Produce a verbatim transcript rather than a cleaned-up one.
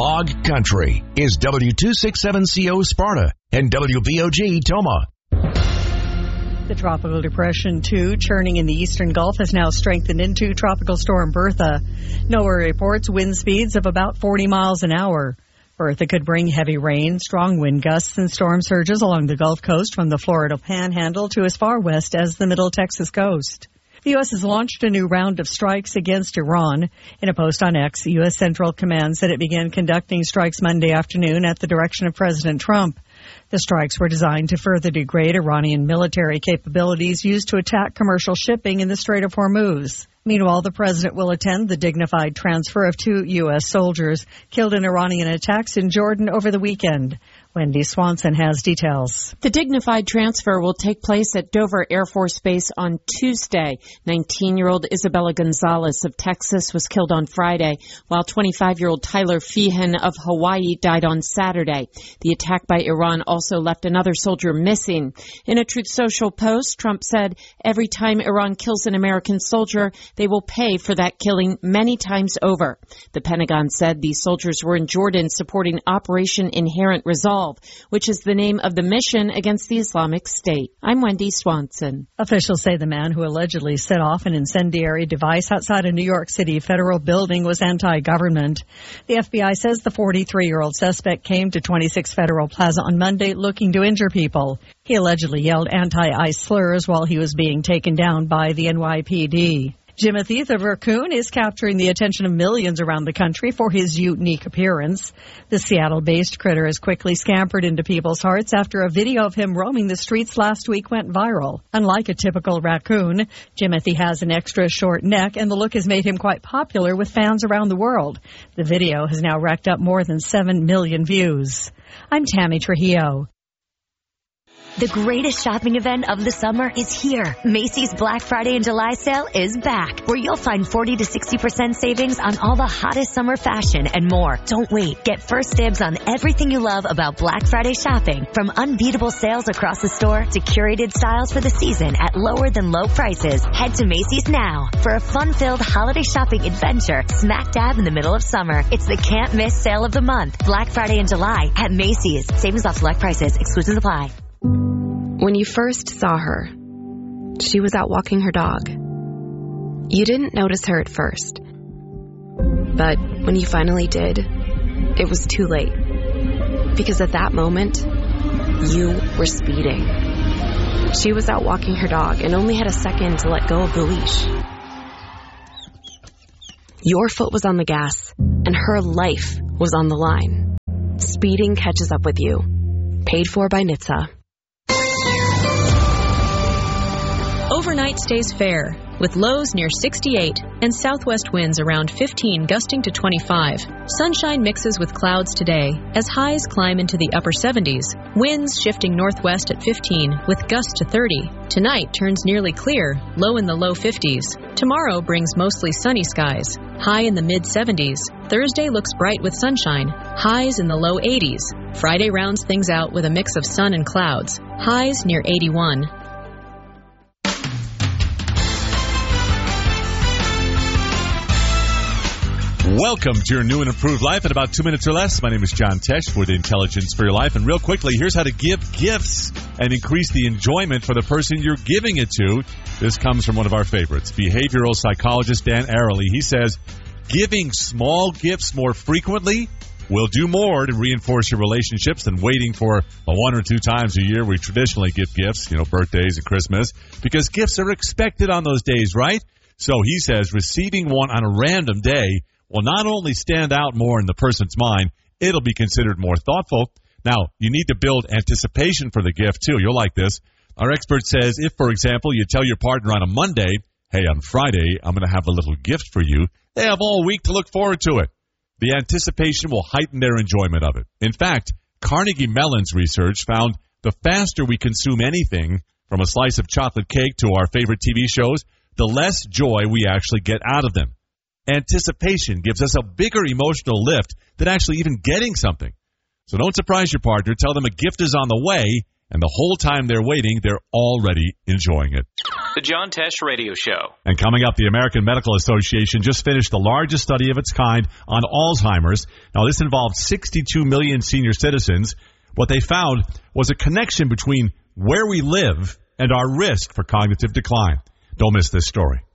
Log Country is W two sixty-seven C O Sparta and W B O G Toma. The Tropical Depression two, churning in the eastern Gulf, has now strengthened into Tropical Storm Bertha. NOAA reports wind speeds of about forty miles an hour. Bertha could bring heavy rain, strong wind gusts, and storm surges along the Gulf Coast from the Florida Panhandle to as far west as the Middle Texas coast. The U S has launched a new round of strikes against Iran. In a post on X, U S Central Command said it began conducting strikes Monday afternoon at the direction of President Trump. The strikes were designed to further degrade Iranian military capabilities used to attack commercial shipping in the Strait of Hormuz. Meanwhile, the president will attend the dignified transfer of two U S soldiers killed in Iranian attacks in Jordan over the weekend. Wendy Swanson has details. The dignified transfer will take place at Dover Air Force Base on Tuesday. nineteen-year-old Isabella Gonzalez of Texas was killed on Friday, while twenty-five-year-old Tyler Feehan of Hawaii died on Saturday. The attack by Iran also left another soldier missing. In a Truth Social post, Trump said, "Every time Iran kills an American soldier, they will pay for that killing many times over." The Pentagon said these soldiers were in Jordan supporting Operation Inherent Resolve, which is the name of the mission against the Islamic State. I'm Wendy Swanson. Officials say the man who allegedly set off an incendiary device outside a New York City federal building was anti-government. The F B I says the forty-three-year-old suspect came to twenty-six Federal Plaza on Monday looking to injure people. He allegedly yelled anti-ICE slurs while he was being taken down by the N Y P D. Jimothy the raccoon is capturing the attention of millions around the country for his unique appearance. The Seattle-based critter has quickly scampered into people's hearts after a video of him roaming the streets last week went viral. Unlike a typical raccoon, Jimothy has an extra short neck, and the look has made him quite popular with fans around the world. The video has now racked up more than seven million views. I'm Tammy Trujillo. The greatest shopping event of the summer is here. Macy's Black Friday and July sale is back, where you'll find forty to sixty percent savings on all the hottest summer fashion and more. Don't wait. Get first dibs on everything you love about Black Friday shopping, from unbeatable sales across the store to curated styles for the season at lower than low prices. Head to Macy's now for a fun-filled holiday shopping adventure smack dab in the middle of summer. It's the can't miss sale of the month. Black Friday and July at Macy's. Savings off select prices. Exclusions apply. When you first saw her, she was out walking her dog. You didn't notice her at first. But when you finally did, it was too late. Because at that moment, you were speeding. She was out walking her dog and only had a second to let go of the leash. Your foot was on the gas, and her life was on the line. Speeding catches up with you. Paid for by N H T S A. Overnight stays fair, with lows near sixty-eight and southwest winds around fifteen gusting to twenty-five. Sunshine mixes with clouds today as highs climb into the upper seventies. Winds shifting northwest at fifteen with gusts to thirty. Tonight turns nearly clear, low in the low fifties. Tomorrow brings mostly sunny skies, high in the mid seventies. Thursday looks bright with sunshine, highs in the low eighties. Friday rounds things out with a mix of sun and clouds, highs near eighty-one. Welcome to your new and improved life in about two minutes or less. My name is John Tesh with Intelligence for Your Life. And real quickly, here's how to give gifts and increase the enjoyment for the person you're giving it to. This comes from one of our favorites, behavioral psychologist Dan Ariely. He says, giving small gifts more frequently will do more to reinforce your relationships than waiting for a one or two times a year we traditionally give gifts, you know, birthdays and Christmas, because gifts are expected on those days, right? So he says receiving one on a random day will not only stand out more in the person's mind, it'll be considered more thoughtful. Now, you need to build anticipation for the gift, too. You'll like this. Our expert says if, for example, you tell your partner on a Monday, hey, on Friday, I'm going to have a little gift for you, they have all week to look forward to it. The anticipation will heighten their enjoyment of it. In fact, Carnegie Mellon's research found the faster we consume anything, from a slice of chocolate cake to our favorite T V shows, the less joy we actually get out of them. Anticipation gives us a bigger emotional lift than actually even getting something. So don't surprise your partner. Tell them a gift is on the way, and the whole time they're waiting, they're already enjoying it. The John Tesh Radio Show. And coming up, the American Medical Association just finished the largest study of its kind on Alzheimer's. Now, this involved sixty-two million senior citizens. What they found was a connection between where we live and our risk for cognitive decline. Don't miss this story.